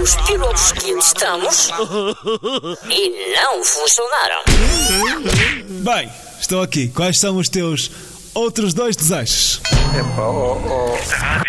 os pilotos que testamos e não funcionaram. Bem, estou aqui. Quais são os teus outros 2 desejos? Epá,